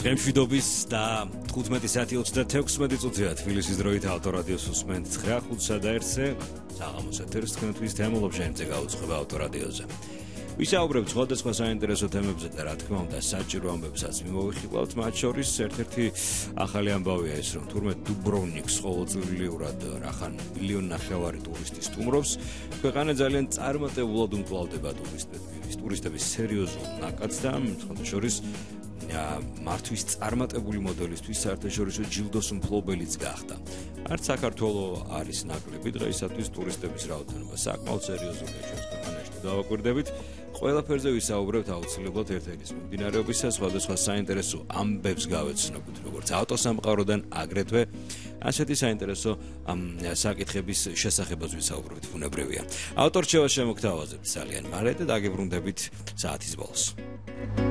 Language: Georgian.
მშვიდობის და 15 საათი 36 წუთია თბილისის დროით ავტორადიოს უსმენთ 9:05-სა და 1-ზე საღამოს ეთერს თქვენთვის თემულობ ჟენზე გაუძღვება ავტორადიოზე. ვისაუბრებთ სხვადასხვა საინტერესო თემებზე და რა თქმა უნდა საჭირო ამბებსაც მიმოვიხილავთ, მათ შორის ერთ-ერთი ახალი ამბავია ეს, რომ თურმე დუბროვნიკს ყოველწლიურად რახან 1.5 მილიონი ტურისტი სტუმრობს. ქვეყანა ძალიან წარმატებულად უმკლავდება ტურისტების სერიოზულ ნაკადს და სხვა შორის მართვის წარმატებული მოდელისთვის საერთაშორისო ჯილდოს მფლობელიც გახდა. არც საქართველოს არის ნაკლები დღეისათვის ტურისტების რაოდენობა საკმაოდ სერიოზულია ჩვენს ქვეყანაში. დავაკვირდებით, ყველაფერზე ვისაუბრებთ აუცილებლად ერთ-ერთის მიმდინარეობისა, სხვადასხვა საინტერესო ამბებს გავეცნობთ, როგორც ავტოსამყაროდან, აგრეთვე ასეთი საინტერესო საკითხების შესახებაც ვისაუბრებთ, ბუნებრივია. ავტორჩევას შემოგთავაზებთ ძალიან მალე და დაგებრუნდებით საათის ბოლოს.